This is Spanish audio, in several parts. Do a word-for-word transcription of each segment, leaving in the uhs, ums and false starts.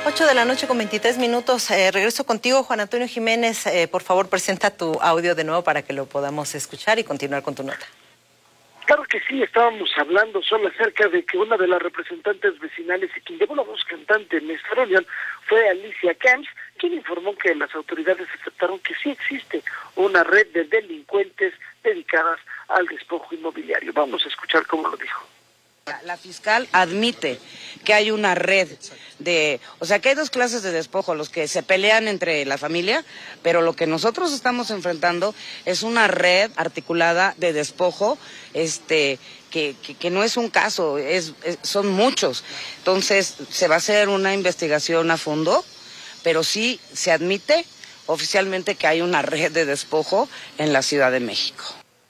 ocho de la noche con veintitrés minutos. Eh, regreso contigo, Juan Antonio Jiménez. Eh, por favor, presenta tu audio de nuevo para que lo podamos escuchar y continuar con tu nota. Claro que sí, estábamos hablando solo acerca de que una de las representantes vecinales y quien llevó la voz cantante en esta reunión fue Alicia Camps, quien informó que las autoridades aceptaron que sí existe una red de delincuentes dedicadas al despojo inmobiliario. Vamos a escuchar cómo lo dijo. La fiscal admite que hay una red de, o sea que hay dos clases de despojo, los que se pelean entre la familia, pero lo que nosotros estamos enfrentando es una red articulada de despojo, este, que, que, que no es un caso, es, es, son muchos. Entonces se va a hacer una investigación a fondo, pero sí se admite oficialmente que hay una red de despojo en la Ciudad de México.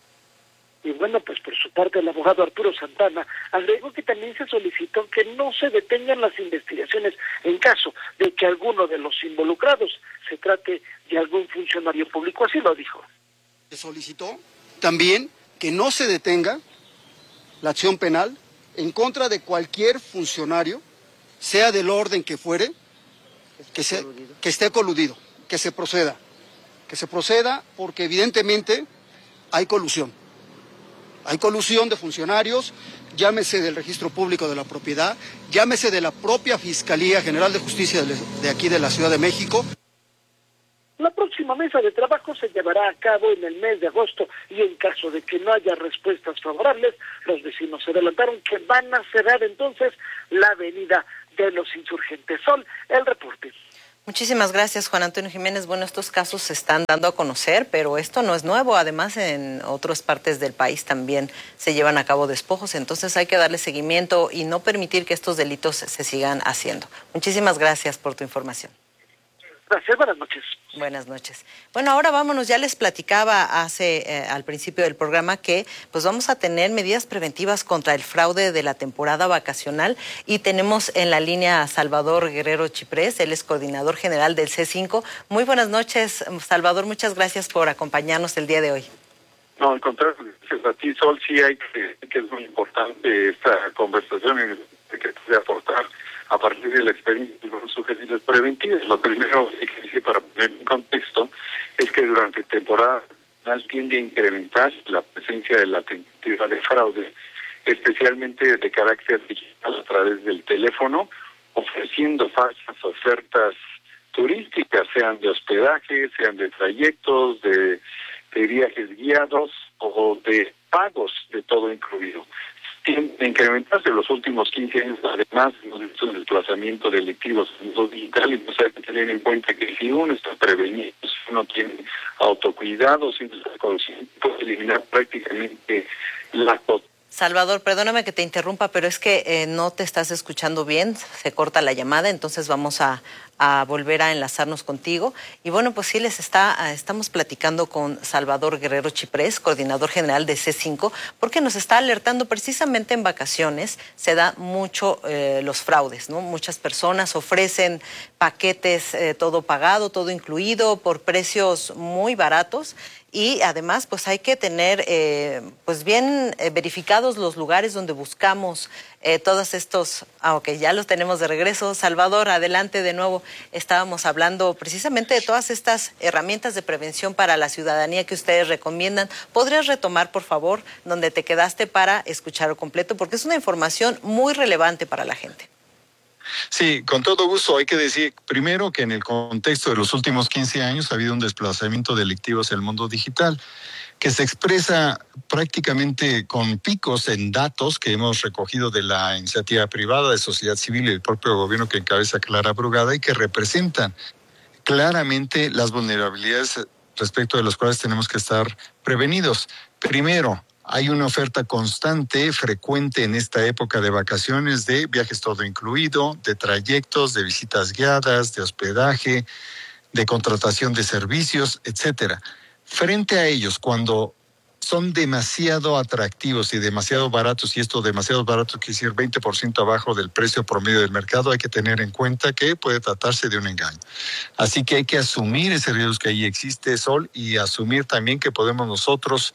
Y bueno, pues por su parte el abogado Arturo Santana agregó que también se solicitó que no se detengan las investigaciones en caso de que alguno de los involucrados se trate de algún funcionario público, así lo dijo. Se solicitó también que no se detenga la acción penal en contra de cualquier funcionario, sea del orden que fuere, que, se, que esté coludido, que se proceda, que se proceda porque evidentemente hay colusión. Hay colusión de funcionarios, llámese del Registro Público de la Propiedad, llámese de la propia Fiscalía General de Justicia de aquí de la Ciudad de México. La próxima mesa de trabajo se llevará a cabo en el mes de agosto y en caso de que no haya respuestas favorables, los vecinos se adelantaron que van a cerrar entonces la avenida de los Insurgentes. Sol, el reporte. Muchísimas gracias, Juan Antonio Jiménez. Bueno, estos casos se están dando a conocer, pero esto no es nuevo. Además, en otras partes del país también se llevan a cabo despojos. Entonces hay que darle seguimiento y no permitir que estos delitos se sigan haciendo. Muchísimas gracias por tu información. Gracias, buenas noches. Buenas noches. Bueno, ahora vámonos, ya les platicaba hace eh, al principio del programa que pues vamos a tener medidas preventivas contra el fraude de la temporada vacacional y tenemos en la línea a Salvador Guerrero Chiprés, él es coordinador general del C cinco. Muy buenas noches, Salvador, muchas gracias por acompañarnos el día de hoy. No, al contrario, gracias a ti, Sol, sí hay que, que es muy importante esta conversación en el que puede aportar a partir de la experiencia de los sugerencias preventivas. Lo primero que hay que decir para poner en contexto es que durante temporada tiende a incrementar la presencia de la tentativa de fraude, especialmente de carácter digital a través del teléfono, ofreciendo falsas ofertas turísticas, sean de hospedaje, sean de trayectos, de, de viajes guiados o de pagos de todo incluido. Tiene a incrementarse en los últimos quince años, además de estos desplazamientos delictivos en lo digital, y pues hay que tener en cuenta que si uno está prevenido, si uno tiene autocuidado, si uno está consciente, puede eliminar prácticamente la totalidad. Salvador, perdóname que te interrumpa, pero es que eh, no te estás escuchando bien, se corta la llamada, entonces vamos a, a volver a enlazarnos contigo. Y bueno, pues sí, les está, estamos platicando con Salvador Guerrero Chiprés, coordinador general de C cinco, porque nos está alertando precisamente en vacaciones, se da mucho eh, los fraudes, ¿no? Muchas personas ofrecen paquetes eh, todo pagado, todo incluido, por precios muy baratos. Y además, pues hay que tener eh, pues bien eh, verificados los lugares donde buscamos eh, todos estos. Ah, ok, ya los tenemos de regreso. Salvador, adelante de nuevo. Estábamos hablando precisamente de todas estas herramientas de prevención para la ciudadanía que ustedes recomiendan. ¿Podrías retomar, por favor, donde te quedaste para escucharlo completo? Porque es una información muy relevante para la gente. Sí, con todo gusto. Hay que decir primero que en el contexto de los últimos quince años ha habido un desplazamiento delictivo hacia el mundo digital que se expresa prácticamente con picos en datos que hemos recogido de la iniciativa privada, de sociedad civil y del propio gobierno que encabeza Clara Brugada y que representan claramente las vulnerabilidades respecto de las cuales tenemos que estar prevenidos. Primero, hay una oferta constante, frecuente en esta época de vacaciones de viajes todo incluido, de trayectos, de visitas guiadas, de hospedaje, de contratación de servicios, etcétera. Frente a ellos, cuando son demasiado atractivos y demasiado baratos, y esto demasiado barato quiere decir veinte por ciento abajo del precio promedio del mercado, hay que tener en cuenta que puede tratarse de un engaño. Así que hay que asumir ese riesgo que ahí existe, Sol, y asumir también que podemos nosotros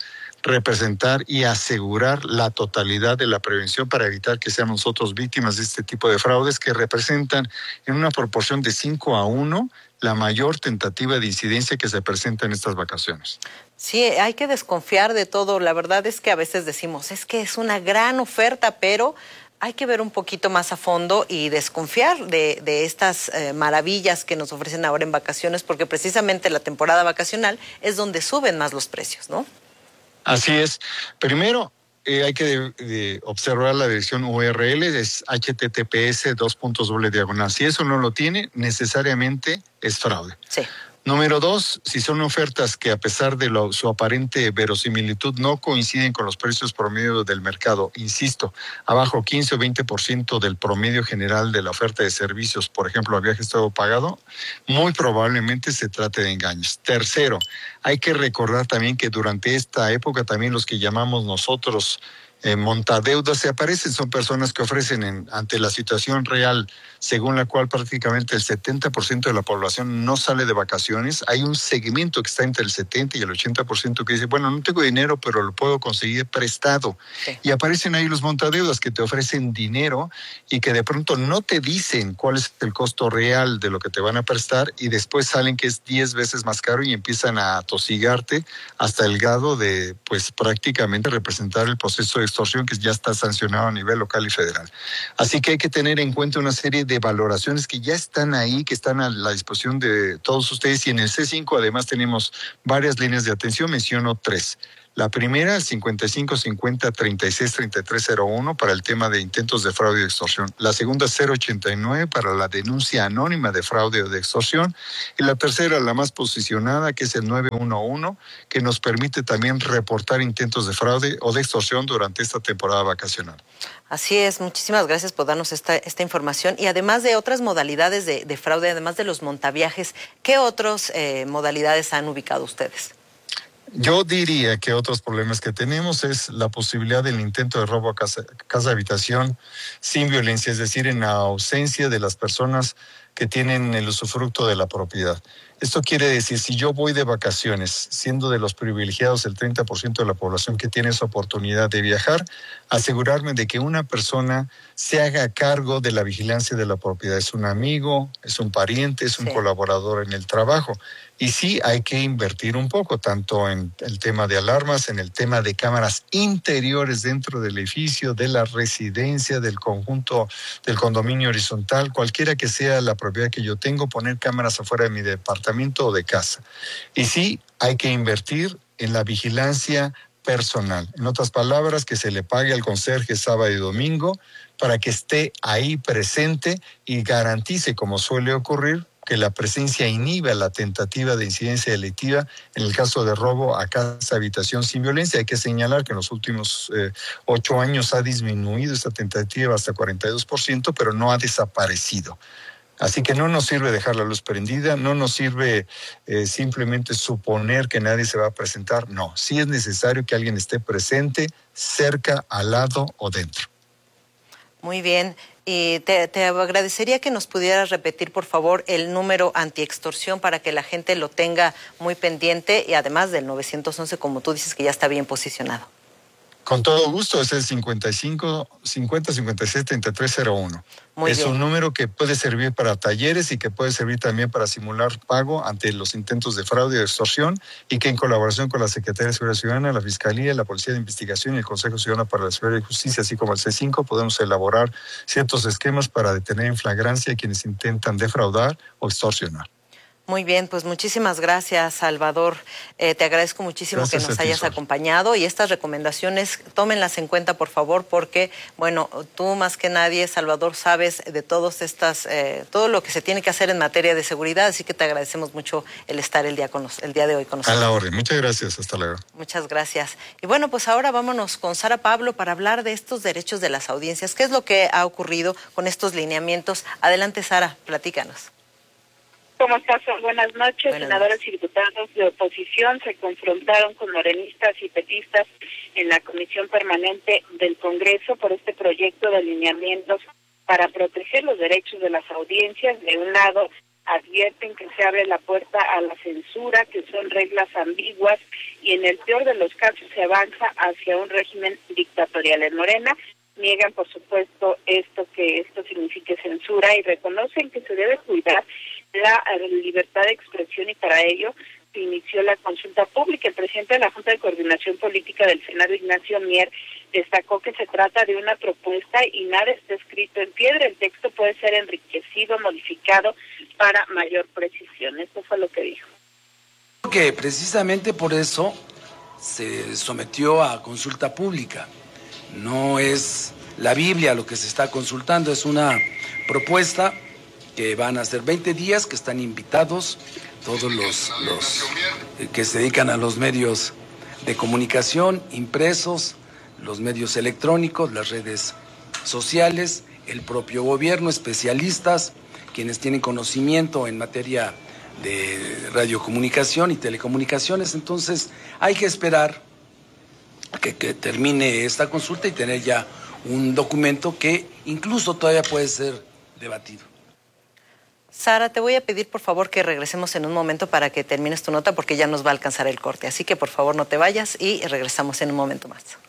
representar y asegurar la totalidad de la prevención para evitar que seamos nosotros víctimas de este tipo de fraudes que representan en una proporción de cinco a uno la mayor tentativa de incidencia que se presenta en estas vacaciones. Sí, hay que desconfiar de todo. La verdad es que a veces decimos, es que es una gran oferta, pero hay que ver un poquito más a fondo y desconfiar de, de estas eh, maravillas que nos ofrecen ahora en vacaciones, porque precisamente la temporada vacacional es donde suben más los precios, ¿no? Así es. Primero, eh, hay que de, de observar la dirección U R L, es H T T P S dos puntos doble diagonal. Si eso no lo tiene, necesariamente es fraude. Sí. Número dos, si son ofertas que a pesar de lo, su aparente verosimilitud no coinciden con los precios promedio del mercado, insisto, abajo quince o veinte por ciento del promedio general de la oferta de servicios, por ejemplo, a viajes todo pagado, muy probablemente se trate de engaños. Tercero, hay que recordar también que durante esta época también los que llamamos nosotros Eh, montadeudas se aparecen, son personas que ofrecen en, ante la situación real, según la cual prácticamente el setenta por ciento de la población no sale de vacaciones. Hay un segmento que está entre el setenta y el ochenta por ciento que dice, bueno, no tengo dinero, pero lo puedo conseguir prestado. Sí. Y aparecen ahí los montadeudas que te ofrecen dinero y que de pronto no te dicen cuál es el costo real de lo que te van a prestar y después salen que es diez veces más caro y empiezan a atosigarte hasta el grado de, pues prácticamente representar el proceso de extorsión que ya está sancionado a nivel local y federal. Así que hay que tener en cuenta una serie de valoraciones que ya están ahí, que están a la disposición de todos ustedes, y en el C cinco además tenemos varias líneas de atención, menciono tres. La primera, cincuenta y cinco cincuenta treinta y seis treinta y tres cero uno para el tema de intentos de fraude y extorsión. La segunda, cero ochenta y nueve para la denuncia anónima de fraude o de extorsión. Y la tercera, la más posicionada, que es el nueve uno uno, que nos permite también reportar intentos de fraude o de extorsión durante esta temporada vacacional. Así es, muchísimas gracias por darnos esta, esta información. Y además de otras modalidades de, de fraude, además de los montaviajes, ¿qué otras eh, modalidades han ubicado ustedes? Yo diría que otros problemas que tenemos es la posibilidad del intento de robo a casa, casa habitación sin violencia, es decir, en la ausencia de las personas que tienen el usufructo de la propiedad. Esto quiere decir, si yo voy de vacaciones, siendo de los privilegiados el treinta por ciento de la población que tiene esa oportunidad de viajar, asegurarme de que una persona se haga cargo de la vigilancia de la propiedad. Es un amigo, es un pariente, es un sí. colaborador en el trabajo. Y sí hay que invertir un poco, tanto en el tema de alarmas, en el tema de cámaras interiores dentro del edificio, de la residencia, del conjunto, del condominio horizontal, cualquiera que sea la propiedad que yo tengo, poner cámaras afuera de mi departamento o de casa. Y sí hay que invertir en la vigilancia personal. En otras palabras, que se le pague al conserje sábado y domingo para que esté ahí presente y garantice, como suele ocurrir, que la presencia inhiba la tentativa de incidencia delictiva en el caso de robo a casa, habitación sin violencia. Hay que señalar que en los últimos eh, ocho años ha disminuido esta tentativa hasta cuarenta y dos por ciento, pero no ha desaparecido. Así que no nos sirve dejar la luz prendida, no nos sirve eh, simplemente suponer que nadie se va a presentar. No, sí es necesario que alguien esté presente, cerca, al lado o dentro. Muy bien. Y te, te agradecería que nos pudieras repetir, por favor, el número antiextorsión para que la gente lo tenga muy pendiente, y además del nueve once, como tú dices, que ya está bien posicionado. Con todo gusto, es el cincuenta y cinco cincuenta cincuenta y seis treinta y tres cero uno. Muy es bien. Un número que puede servir para talleres y que puede servir también para simular pago ante los intentos de fraude y de extorsión, y que en colaboración con la Secretaría de Seguridad Ciudadana, la Fiscalía, la Policía de Investigación y el Consejo Ciudadano para la Seguridad y Justicia, así como el C cinco, podemos elaborar ciertos esquemas para detener en flagrancia a quienes intentan defraudar o extorsionar. Muy bien, pues muchísimas gracias, Salvador. Eh, te agradezco muchísimo gracias que nos hayas ti, acompañado, y estas recomendaciones tómenlas en cuenta, por favor, porque, bueno, tú más que nadie, Salvador, sabes de todas estas, eh, todo lo que se tiene que hacer en materia de seguridad, así que te agradecemos mucho el estar el día, con nos, el día de hoy con nosotros. A la orden, muchas gracias, hasta luego. Muchas gracias. Y bueno, pues ahora vámonos con Sara Pablo para hablar de estos derechos de las audiencias. ¿Qué es lo que ha ocurrido con estos lineamientos? Adelante, Sara, platícanos. ¿Cómo estás? Buenas noches. Buenas Senadores noches. y diputados de oposición se confrontaron con morenistas y petistas en la Comisión Permanente del Congreso por este proyecto de lineamientos para proteger los derechos de las audiencias. De un lado, advierten que se abre la puerta a la censura, que son reglas ambiguas y en el peor de los casos se avanza hacia un régimen dictatorial. En Morena niegan, por supuesto, esto que esto signifique censura y reconocen que se debe cuidar la libertad de expresión y para ello se inició la consulta pública. El presidente de la Junta de Coordinación Política del Senado, Ignacio Mier, destacó que se trata de una propuesta y nada está escrito en piedra. El texto puede ser enriquecido, modificado para mayor precisión. Esto fue lo que dijo. Que precisamente por eso se sometió a consulta pública. No es la Biblia lo que se está consultando, es una propuesta que van a ser veinte días, que están invitados todos los, los que se dedican a los medios de comunicación, impresos, los medios electrónicos, las redes sociales, el propio gobierno, especialistas, quienes tienen conocimiento en materia de radiocomunicación y telecomunicaciones. Entonces hay que esperar que, que termine esta consulta y tener ya un documento que incluso todavía puede ser debatido. Sara, te voy a pedir por favor que regresemos en un momento para que termines tu nota porque ya nos va a alcanzar el corte. Así que por favor no te vayas y regresamos en un momento más.